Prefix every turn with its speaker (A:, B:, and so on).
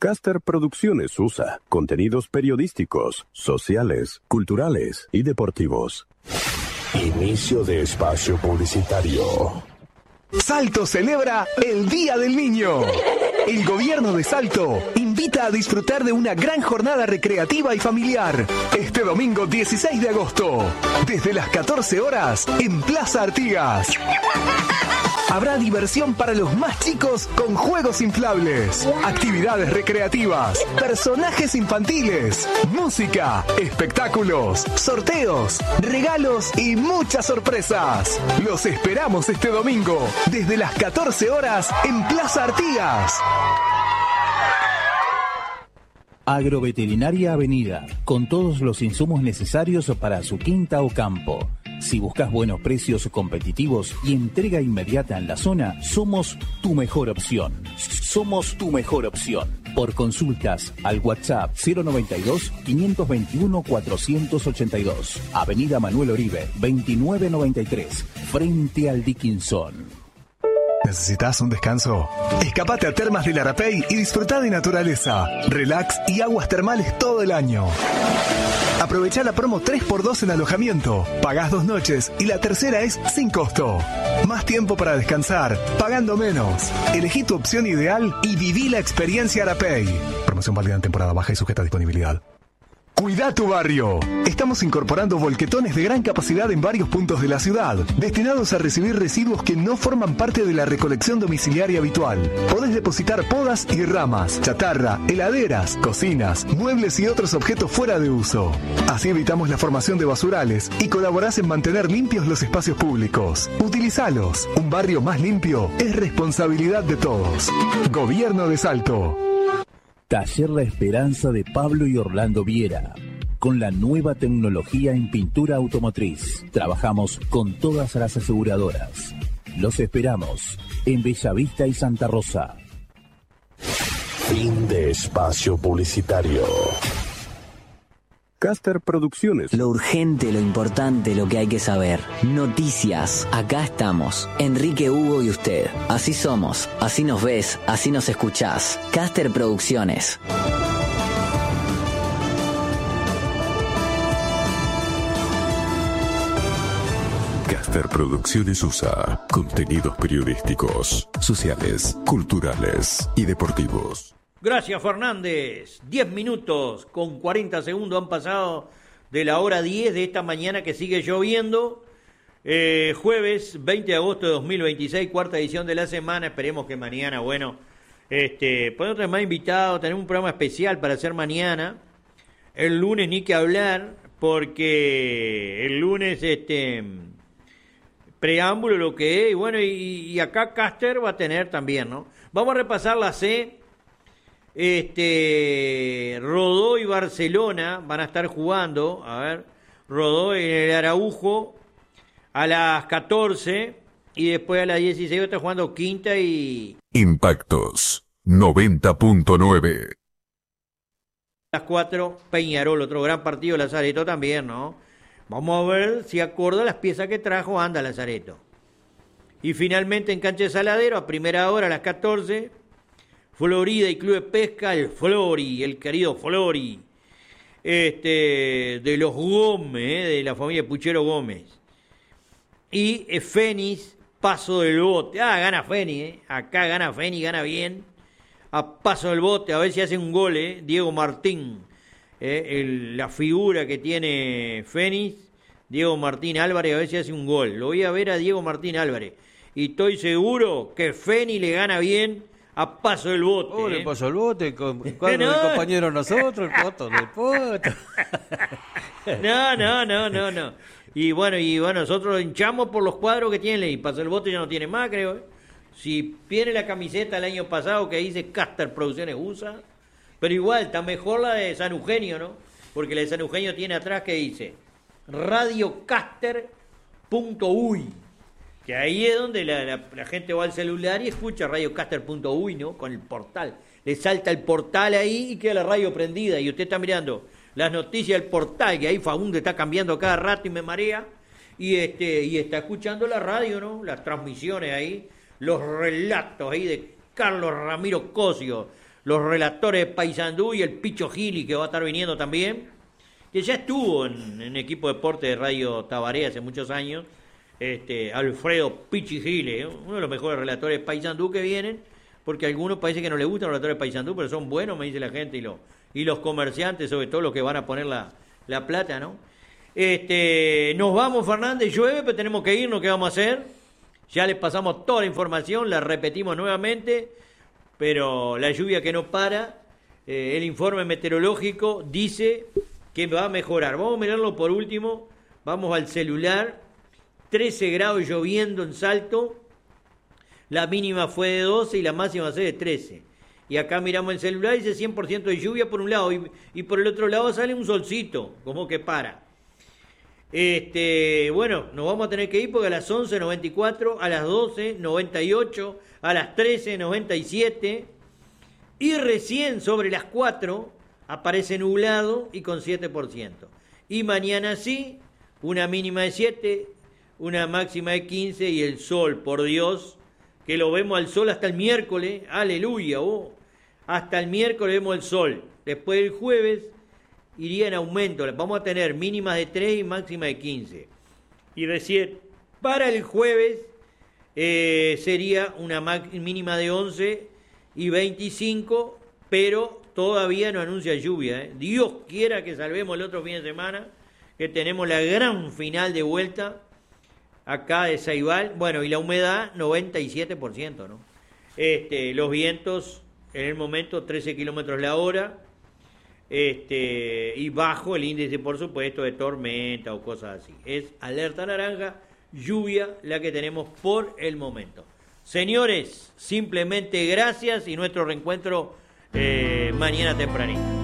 A: Caster Producciones USA. Contenidos periodísticos, sociales, culturales y deportivos.
B: Inicio de espacio publicitario.
C: Salto celebra el Día del Niño. El gobierno de Salto invita a disfrutar de una gran jornada recreativa y familiar este domingo 16 de agosto, desde las 14 horas en Plaza Artigas. Habrá diversión para los más chicos con juegos inflables, actividades recreativas, personajes infantiles, música, espectáculos, sorteos, regalos y muchas sorpresas. Los esperamos este domingo desde las 14 horas en Plaza Artigas.
D: Agroveterinaria Avenida, con todos los insumos necesarios para su quinta o campo. Si buscas buenos precios competitivos y entrega inmediata en la zona, somos tu mejor opción. Somos tu mejor opción. Por consultas al WhatsApp 092-521-482. Avenida Manuel Oribe, 2993, frente al Dickinson.
C: ¿Necesitas un descanso? Escapate a Termas del Arapey y disfruta de naturaleza, relax y aguas termales todo el año. Aprovecha la promo 3x2 en alojamiento. Pagás 2 noches y la tercera es sin costo. Más tiempo para descansar, pagando menos. Elegí tu opción ideal y viví la experiencia Arapey. Promoción válida en temporada baja y sujeta a disponibilidad. Cuida tu barrio. Estamos incorporando volquetones de gran capacidad en varios puntos de la ciudad, destinados a recibir residuos que no forman parte de la recolección domiciliaria habitual. Podés depositar podas y ramas, chatarra, heladeras, cocinas, muebles y otros objetos fuera de uso. Así evitamos la formación de basurales y colaborás en mantener limpios los espacios públicos. Utilizalos. Un barrio más limpio es responsabilidad de todos. Gobierno de Salto.
D: Taller La Esperanza de Pablo y Orlando Viera. Con la nueva tecnología en pintura automotriz. Trabajamos con todas las aseguradoras. Los esperamos en Bellavista y Santa Rosa.
B: Fin de espacio publicitario.
A: Caster Producciones.
E: Lo urgente, lo importante, lo que hay que saber. Noticias. Acá estamos. Enrique, Hugo y usted. Así somos. Así nos ves. Así nos escuchás. Caster Producciones.
B: Caster Producciones USA. Contenidos periodísticos, sociales, culturales y deportivos.
F: Gracias, Fernández. 10 minutos con 40 segundos han pasado de la hora 10 de esta mañana que sigue lloviendo. Jueves 20 de agosto de 2026, cuarta edición de la semana. Esperemos que mañana, podemos tener más invitados, tenemos un programa especial para hacer mañana. El lunes ni que hablar, porque el lunes, preámbulo lo que es, y acá Caster va a tener también, ¿no? Vamos a repasar la C. Rodó y Barcelona van a estar jugando, Rodó en el Araujo a las 14 y después a las 16 está jugando Quinta y
B: Impactos 90.9.
F: a las 4 Peñarol, otro gran partido. Lazareto también, ¿no? Vamos a ver si acorda las piezas que trajo anda Lazareto. Y finalmente en cancha de Saladero a primera hora a las 14 Florida y Club de Pesca, el querido Flori, de los Gómez, de la familia Puchero Gómez. Y Fénix, Paso del Bote. Gana Fénix, acá gana Fénix, gana bien. A Paso del Bote, a ver si hace un gol, Diego Martín, la figura que tiene Fénix, Diego Martín Álvarez, a ver si hace un gol. Lo voy a ver a Diego Martín Álvarez. Y estoy seguro que Fénix le gana bien a Paso del Bote.
G: Le pasó el bote, cuando el compañero nosotros, el poto del poto.
F: No. Y bueno, nosotros hinchamos por los cuadros que tiene, y Paso del Bote ya no tiene más, creo. Si viene la camiseta el año pasado que dice Caster Producciones USA, pero igual está mejor la de San Eugenio, ¿no? Porque la de San Eugenio tiene atrás que dice radiocaster.uy. Que ahí es donde la gente va al celular y escucha radiocaster.uy, ¿no? Con el portal. Le salta el portal ahí y queda la radio prendida. Y usted está mirando las noticias del portal, que ahí Fagundes está cambiando cada rato y me marea. Y está escuchando la radio, ¿no? Las transmisiones ahí, los relatos ahí de Carlos Ramiro Cosio, los relatores de Paysandú y el Picho Gili, que va a estar viniendo también, que ya estuvo en equipo de deporte de Radio Tabaré hace muchos años, Alfredo Pichi Gili, uno de los mejores relatores de Paysandú que vienen, porque a algunos parece que no les gustan los relatores de Paysandú, pero son buenos, me dice la gente, y los comerciantes, sobre todo los que van a poner la plata, ¿no? Nos vamos, Fernández, llueve, pero tenemos que irnos, ¿qué vamos a hacer? Ya les pasamos toda la información, la repetimos nuevamente, pero la lluvia que no para, el informe meteorológico dice que va a mejorar. Vamos a mirarlo por último, vamos al celular, 13 grados lloviendo en Salto, la mínima fue de 12 y la máxima va a ser de 13. Y acá miramos el celular y dice 100% de lluvia por un lado y por el otro lado sale un solcito, como que para. Bueno, nos vamos a tener que ir porque a las 11, 94, a las 12, 98, a las 13, 97 y recién sobre las 4 aparece nublado y con 7%. Y mañana sí, una mínima de 7, una máxima de 15 y el sol, por Dios, que lo vemos al sol hasta el miércoles, aleluya, hasta el miércoles vemos el sol. Después del jueves iría en aumento, vamos a tener mínimas de 3 y máxima de 15. Y recién para el jueves sería una mínima de 11 y 25, pero todavía no anuncia lluvia. Dios quiera que salvemos el otro fin de semana, que tenemos la gran final de vuelta acá de Ceibal. Bueno, y la humedad 97%, ¿no? Los vientos en el momento 13 kilómetros la hora. Y bajo el índice, por supuesto, de tormenta o cosas así. Es alerta naranja, lluvia la que tenemos por el momento. Señores, simplemente gracias y nuestro reencuentro mañana tempranito.